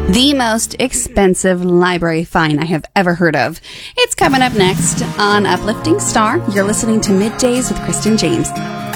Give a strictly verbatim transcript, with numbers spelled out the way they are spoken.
The most expensive library fine I have ever heard of. It's coming up next on Uplifting Star. You're listening to Middays with Kristen James.